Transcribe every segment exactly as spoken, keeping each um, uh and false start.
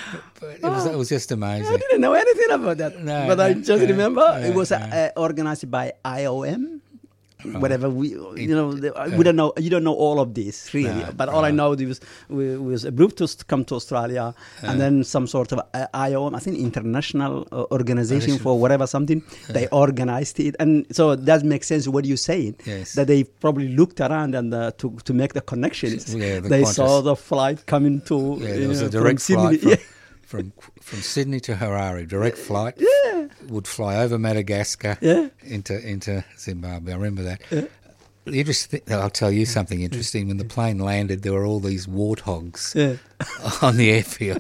But it was, it was just amazing. I didn't know anything about that. No, but no, I just no, remember no, it was no. uh, organized by I O M. Right. Whatever we, you know, the, uh, we don't know. You don't know all of this really, No, but all I right. know it was we was approved to come to Australia, Uh, and then some sort of uh, I O M, I think International uh, Organization Organization. for whatever something. They organized it, and so that makes sense what you're saying. Yes. That they probably looked around and uh, to to make the connections. Yeah, the they Qantas. saw the flight coming to. Yeah, you there was know, a direct from flight Sydney. from, from from Sydney to Harare. Direct flight. Yeah. Would fly over Madagascar Yeah. into into Zimbabwe. I remember that. Yeah. The interesting, I'll tell you something interesting. When the plane landed, there were all these warthogs Yeah. on the airfield.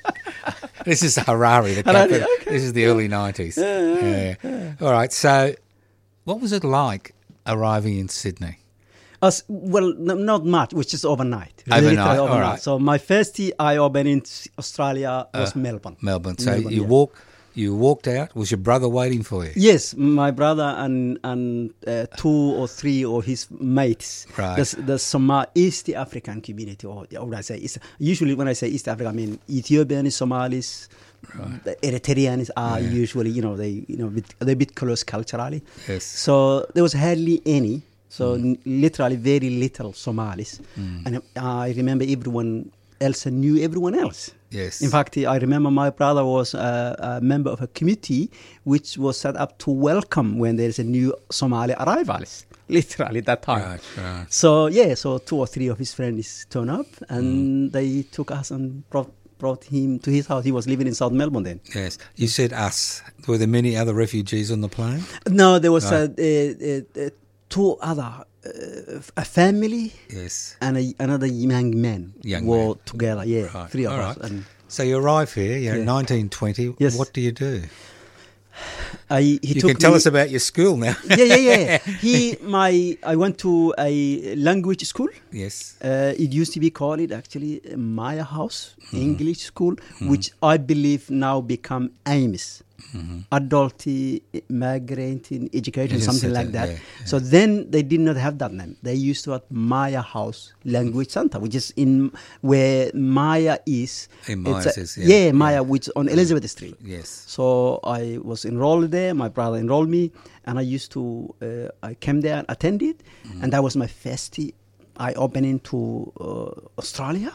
This is Harare, the Harare, capital. okay. This is the early nineties. Yeah, All right. So, what was it like arriving in Sydney? Us, well, n- not much, which is overnight. Overnight, Literally all overnight. right. So my first eye open in Australia was Uh, Melbourne. Melbourne. So Melbourne, you yeah. walk, you walked out. Was your brother waiting for you? Yes, my brother and and uh, two or three of his mates. Right. The, the Soma East African community, or what would I say? East, usually when I say East Africa, I mean Ethiopians, Somalis, the Eritreans are Yeah. usually, you know, they you know bit, they're a bit close culturally. Yes. So there was hardly any. So n- literally very little Somalis, and I remember everyone else knew everyone else. Yes. In fact, I remember my brother was a, a member of a committee which was set up to welcome when there is a new Somali arrivals, literally at that time. Right, right. So, yeah, so two or three of his friends turned up and they took us and brought, brought him to his house. He was living in South Melbourne then. Yes. You said us. Were there many other refugees on the plane? No, there was Right. a, a, a, a two other, uh, a family Yes. and a, another young man Young were man. together, yeah, Right. three of All us. right. And So you arrive here, you're Yeah. nineteen twenty. Yes. What do you do? I, he You took can tell me- us about your school now. yeah, yeah, yeah. He, my, I went to a language school. Yes. Uh, it used to be called it actually Maya House Mm-hmm. English School, which I believe now become A M I S, Mm-hmm. Adult Migrant in Education, Yes, something it like is, that. yeah, So then they did not have that name. They used to have Maya House Language Center, which is in where Maya is. In It's Myers a- is, yeah, yeah, Maya, which on Elizabeth Street. Yes. So I was enrolled there. My brother enrolled me, and I used to. Uh, I came there and attended, Mm-hmm. and that was my first eye opening to uh, Australia.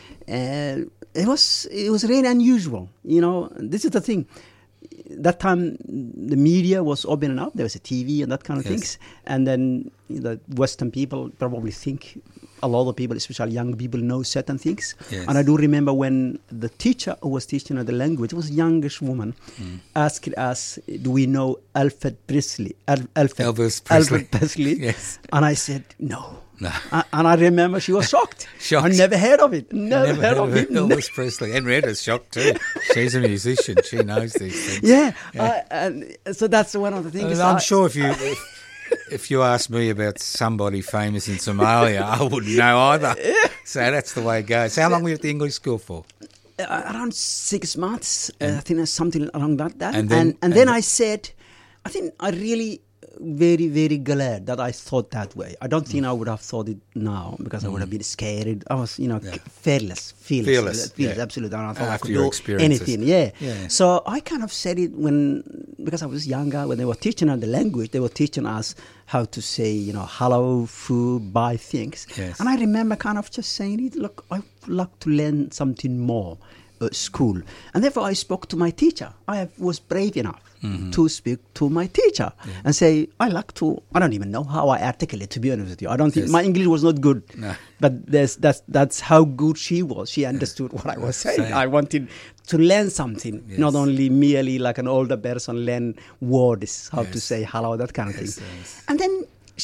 And it was it was really unusual. You know, this is the thing. That time, the media was opening up. There was a T V and that kind of Yes. things. And then the Western people probably think a lot of people, especially young people, know certain things. Yes. And I do remember when the teacher who was teaching us the language, it was a youngish woman, Mm. asked us, "Do we know Alfred Presley?" Al- Alfred, Elvis Presley. Alfred Presley. Yes. And I said, "No." No. A- and I remember she was shocked. Shocked. I never heard of it. Never, Never heard of it. Elvis Presley. Henrietta's shocked too. She's a musician. She knows these things. Yeah, I- and so that's one of the I things. mean, I'm I- sure if you if, if you asked me about somebody famous in Somalia, I wouldn't know either. So that's the way it goes. How long were you at the English school for? uh, around six months, uh, I think it's something along that. that. And And then- then, and, and then the- I said, I think I really very, very glad that I thought that way. I don't think I would have thought it now because I would have been scared. I was, you know, Yeah. fearless, fearless, Fearless, fearless, yeah. absolutely. And I thought I After could your do experiences. anything. Yeah. Yeah. So I kind of said it when, because I was younger, when they were teaching us the language, they were teaching us how to say, you know, hello, food, buy things. Yes. And I remember kind of just saying it, look, I would like to learn something more at school. And therefore I spoke to my teacher. I have, was brave enough Mm-hmm. to speak to my teacher and say, I like to, I don't even know how I articulate, to be honest with you. I don't think, Yes. my English was not good. No. But there's, that's, that's how good she was. She understood what I was saying. Same. I wanted to learn something, Yes. not only merely like an older person learn words, how to Yes. say hello, that kind of Yes, thing. yes. And then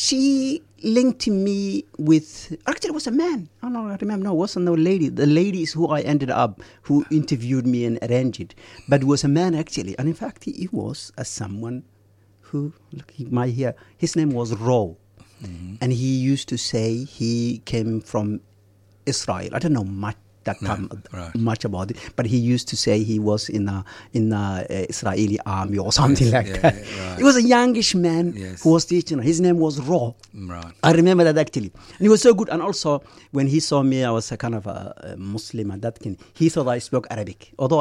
she linked me with, actually it was a man. I don't know, I remember, no, it wasn't a lady. The lady is who I ended up, who interviewed me and arranged it. But it was a man actually. And in fact, he, he was a someone who, look, he might hear, his name was Ro. Mm-hmm. And he used to say he came from Israel. I don't know much that No, time right. much about it, but he used to say he was in a in the uh, Israeli army or something Yes, like yeah, that. yeah, right. He was a youngish man Yes. who was teaching. His name was Ro. Right. I remember that actually. And he was so good. And also, when he saw me, I was a kind of a, a Muslim at that time. He thought I spoke Arabic. Although